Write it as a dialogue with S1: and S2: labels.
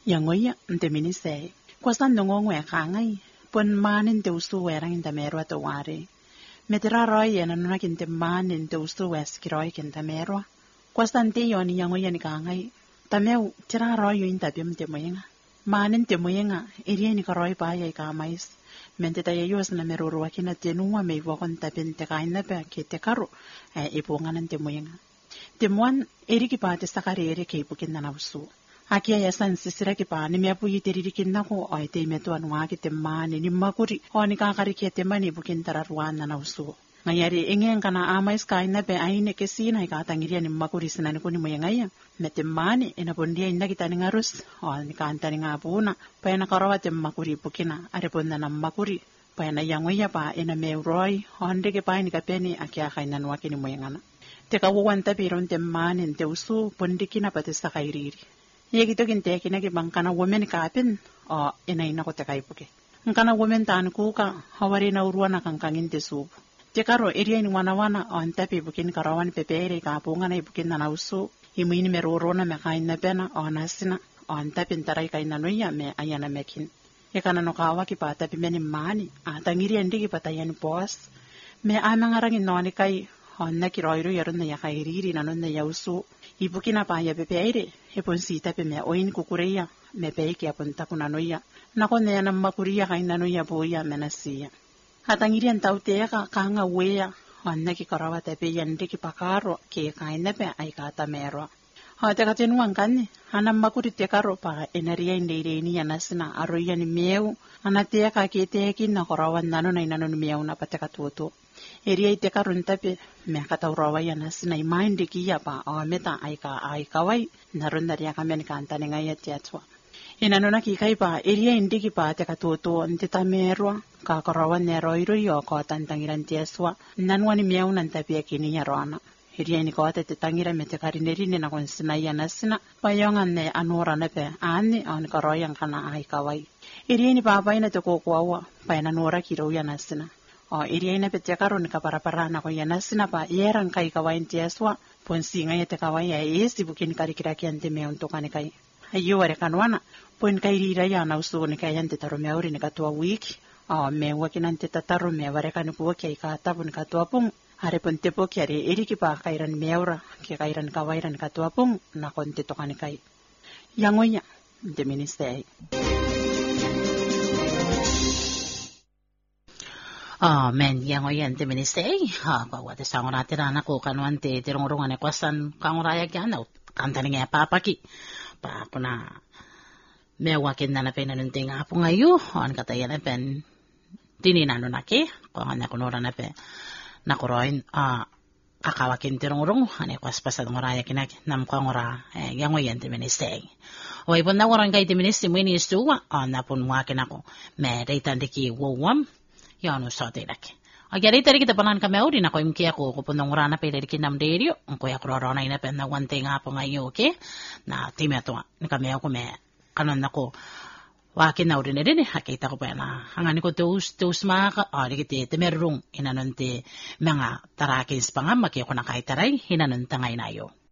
S1: Yangoya nte minise. Kwasan nongongwe kangai. Pon manin te usu werang inta merwa to ware. Metera roi yana nuna kinte manin te usu wes kiroi kinta merwa. Kwasan te yoni yangoya ni kangai. Tameu tira roi yo inta biam te moyenga. Manin te moyenga irie ni karoi pa ya ikamais. Mente ta yayos na merurua kina tenua me wakon tapin te kaina pe ke te karo ipunganan te moyenga. Te muan eri ki pa te sakare eri ke ipukin na usu. Akia ya san sisira ki pa ni me apu yiteririkin na ko o te me tuan waki te mani ni makuri o ni kakari ke te mani ipukin tararuan na usu. Ngayari ingeng kana amais kaina pe aine ke sina ikatangiria ni makuri sinani ko ni moyenga ya. Me te mani ina pondia inda kita ni ngarus o ni kanta ni ngapuna pa ina karawa te makuri ipukina are ponda na makuri pa ina yangoya pa ina me uroi o hande ke pa ni kapeni akia kaina nuaki ni moyenga na. Te kawawan tapiron te mani te usu pondikina pa te sakairiri. Yekito kinte kina ki bangkana women kapin o ina ko te kaipuke. Ngkana women tan kuka hawari na uruana kangkangin te subu. Te karo eria ni wana o antapi bukin karawan pepere ka punga na ibukin na usu. Imuini me rorona me kain na pena o nasina o antapi ntarai kain na nuia me ayana mekin. Yakana no kawa ki pa tapi meni mani atangiri andi ki patayan pos. Me amangarangin no ni kai honna ki roiru yaron na yakairiri na non na yausu. Ibukina pa ya pepere epon si tapi me oin kukureya me peiki apon takuna nuia. Nako ne na makuria kain na nuia boya menasiya. Hatangirian tau teka kanga wea honna ki karawa tepe yandi ki pakaro ke kain nepe ai kata mero. Ha te katenuan kanne hanam makuri te karo pa eneria inde ni yanasina aroya ni meu ana teka ke teki na karawan nano na inano ni meu na pateka tuto. Eria te karo ntape me kata urawa yanasina imaindi ki ya pa o meta ai kawai naron daria kamen kanta ni ngaya tiatwa. Inanona ki kai pa eria indi ki pa te katuto ntita merwa ka karawan ne roiru yo ko tantangiran tieswa nanwani miau nantapia kini ya rona eria ni ko te tangira me te karineri ni na konsina ya nasina payongan ne anora ne pe ani on karoyan kana ai kawai eria ni papa ina te kokwawa pa ina nora ki ro ya nasina o eria ina pe te karo ni kapara na ko ya nasina pa yeran kai kawai tieswa ponsinga ya te kawai ya esi bukin karikira ki ante me on to kai ayo ware kanwana pon kairi ra ya na usu ni kai ante taro me ori ni katua wiki o me wakinan te tataru me ware kan ku ke ka tabun ka tuapung are pon te poki are eri ki pa kairan meura ke kairan kawairan ka tuapung na kon te to kan kai yangonya de ministei
S2: men yangoya de ministei ha ba wa te sangora te rana ko kanwan te rongongan e kwasan kangoraya ki ana kantani nge papa ki pa puna me wakin na pena nunting apo ngayo on katayan e pen dini nano nake ko nga kunora na pe nakoroin kakawakin tirong ane kwas pasad ngoraya kinak nam ko ngora yangoyan te ministei o ibon na ngorang kay te ministei mo ni suwa na pun wakin ako me reitan diki wowam yano sa te laki agari tari kita panan kami uri na ko imki ako ko punong rana pe diki nam derio ko ya krorona ina pe na one thing apo ngayo okay na time to ni kami ako me kanon nako wakin na rin rin hakita ko pa na hangani ko tus maka dikiti te merong inanon te mga tarakins pangam maki ako na kahit taray hinanon tangay na yo.